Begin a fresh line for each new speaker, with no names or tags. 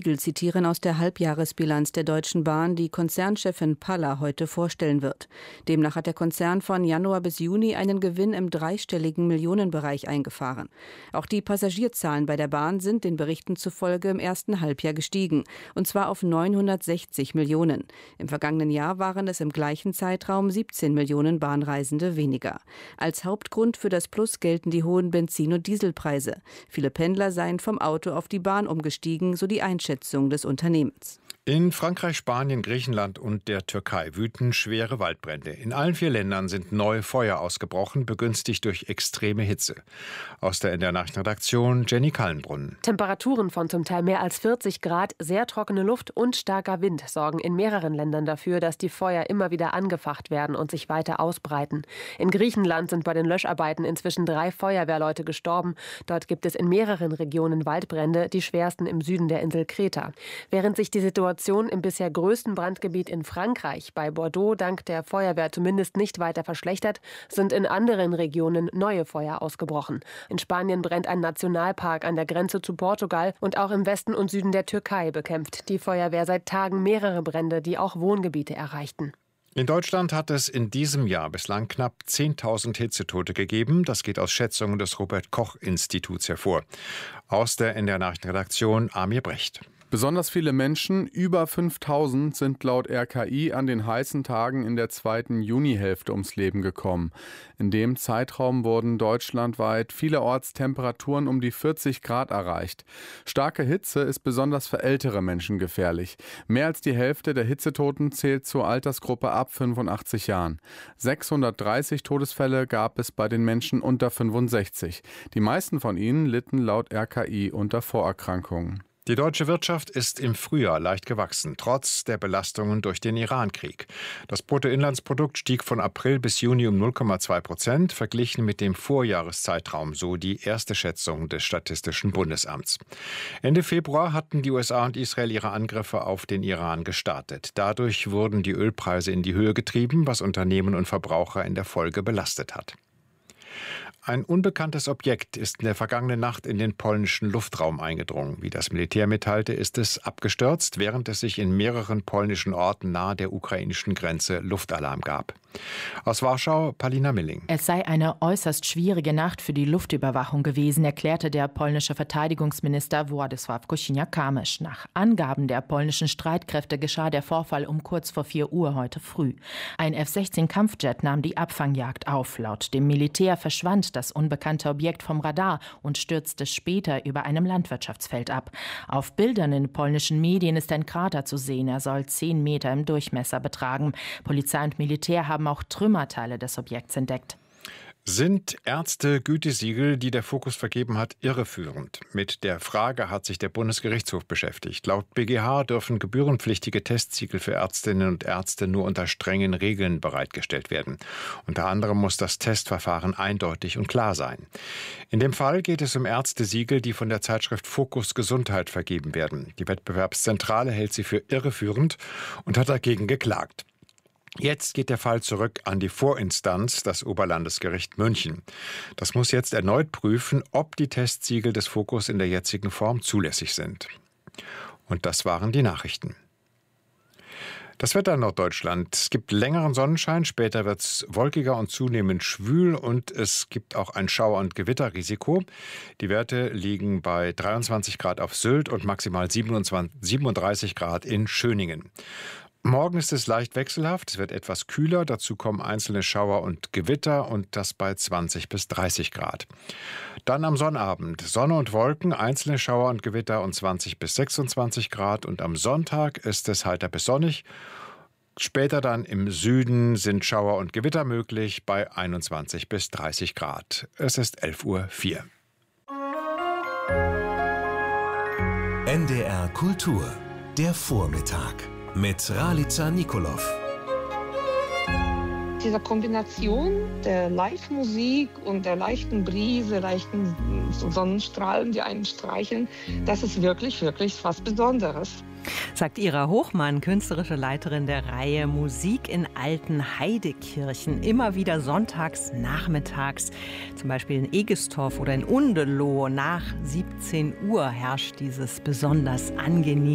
Spiegel zitieren aus der Halbjahresbilanz der Deutschen Bahn, die Konzernchefin Paller heute vorstellen wird. Demnach hat der Konzern von Januar bis Juni einen Gewinn im dreistelligen Millionenbereich eingefahren. Auch die Passagierzahlen bei der Bahn sind den Berichten zufolge im ersten Halbjahr gestiegen, und zwar auf 960 Millionen. Im vergangenen Jahr waren es im gleichen Zeitraum 17 Millionen Bahnreisende weniger. Als Hauptgrund für das Plus gelten die hohen Benzin- und Dieselpreise. Viele Pendler seien vom Auto auf die Bahn umgestiegen, so die Einschätzung des Unternehmens.
In Frankreich, Spanien, Griechenland und der Türkei wüten schwere Waldbrände. In allen 4 Ländern sind neue Feuer ausgebrochen, begünstigt durch extreme Hitze. Aus der NDR Nachrichtenredaktion Jenny Kallenbrunn.
Temperaturen von zum Teil mehr als 40 Grad, sehr trockene Luft und starker Wind sorgen in mehreren Ländern dafür, dass die Feuer immer wieder angefacht werden und sich weiter ausbreiten. In Griechenland sind bei den Löscharbeiten inzwischen 3 Feuerwehrleute gestorben. Dort gibt es in mehreren Regionen Waldbrände, die schwersten im Süden der Insel Kreta. Während sich die Situation im bisher größten Brandgebiet in Frankreich, bei Bordeaux, dank der Feuerwehr zumindest nicht weiter verschlechtert, sind in anderen Regionen neue Feuer ausgebrochen. In Spanien brennt ein Nationalpark an der Grenze zu Portugal und auch im Westen und Süden der Türkei bekämpft die Feuerwehr seit Tagen mehrere Brände, die auch Wohngebiete erreichten.
In Deutschland hat es in diesem Jahr bislang knapp 10.000 Hitzetote gegeben. Das geht aus Schätzungen des Robert-Koch-Instituts hervor. Aus der NDR Nachrichtenredaktion Amir Brecht.
Besonders viele Menschen, über 5.000, sind laut RKI an den heißen Tagen in der zweiten Junihälfte ums Leben gekommen. In dem Zeitraum wurden deutschlandweit vielerorts Temperaturen um die 40 Grad erreicht. Starke Hitze ist besonders für ältere Menschen gefährlich. Mehr als die Hälfte der Hitzetoten zählt zur Altersgruppe ab 85 Jahren. 630 Todesfälle gab es bei den Menschen unter 65. Die meisten von ihnen litten laut RKI unter Vorerkrankungen.
Die deutsche Wirtschaft ist im Frühjahr leicht gewachsen, trotz der Belastungen durch den Iran-Krieg. Das Bruttoinlandsprodukt stieg von April bis Juni um 0,2%, verglichen mit dem Vorjahreszeitraum, so die erste Schätzung des Statistischen Bundesamts. Ende Februar hatten die USA und Israel ihre Angriffe auf den Iran gestartet. Dadurch wurden die Ölpreise in die Höhe getrieben, was Unternehmen und Verbraucher in der Folge belastet hat. Ein unbekanntes Objekt ist in der vergangenen Nacht in den polnischen Luftraum eingedrungen. Wie das Militär mitteilte, ist es abgestürzt, während es sich in mehreren polnischen Orten nahe der ukrainischen Grenze Luftalarm gab. Aus Warschau, Palina Milling.
Es sei eine äußerst schwierige Nacht für die Luftüberwachung gewesen, erklärte der polnische Verteidigungsminister Władysław Kosiniak-Kamysz. Nach Angaben der polnischen Streitkräfte geschah der Vorfall um kurz vor 4 Uhr heute früh. Ein F-16-Kampfjet nahm die Abfangjagd auf. Laut dem Militär verschwand das unbekannte Objekt vom Radar und stürzte später über einem Landwirtschaftsfeld ab. Auf Bildern in polnischen Medien ist ein Krater zu sehen. Er soll 10 Meter im Durchmesser betragen. Polizei und Militär haben auch Trümmerteile des Objekts entdeckt.
Sind Ärzte-Gütesiegel, die der Fokus vergeben hat, irreführend? Mit der Frage hat sich der Bundesgerichtshof beschäftigt. Laut BGH dürfen gebührenpflichtige Testsiegel für Ärztinnen und Ärzte nur unter strengen Regeln bereitgestellt werden. Unter anderem muss das Testverfahren eindeutig und klar sein. In dem Fall geht es um Ärztesiegel, die von der Zeitschrift Fokus Gesundheit vergeben werden. Die Wettbewerbszentrale hält sie für irreführend und hat dagegen geklagt. Jetzt geht der Fall zurück an die Vorinstanz, das Oberlandesgericht München. Das muss jetzt erneut prüfen, ob die Testsiegel des Fokus in der jetzigen Form zulässig sind. Und das waren die Nachrichten. Das Wetter in Norddeutschland. Es gibt längeren Sonnenschein, später wird es wolkiger und zunehmend schwül und es gibt auch ein Schauer- und Gewitterrisiko. Die Werte liegen bei 23 Grad auf Sylt und maximal 37 Grad in Schöningen. Morgen ist es leicht wechselhaft, es wird etwas kühler, dazu kommen einzelne Schauer und Gewitter und das bei 20 bis 30 Grad. Dann am Sonnabend Sonne und Wolken, einzelne Schauer und Gewitter und 20 bis 26 Grad und am Sonntag ist es heiter bis sonnig. Später dann im Süden sind Schauer und Gewitter möglich bei 21 bis 30 Grad. Es ist 11:04 Uhr.
NDR Kultur, der Vormittag. Mit Ralica Nikolov.
Diese Kombination der Live-Musik und der leichten Brise, leichten Sonnenstrahlen, die einen streicheln, das ist wirklich, wirklich was Besonderes.
Sagt Ira Hochmann, künstlerische Leiterin der Reihe Musik in alten Heidekirchen. Immer wieder sonntags, nachmittags, zum Beispiel in Egestorf oder in Undeloh nach 17 Uhr herrscht dieses besonders angenehme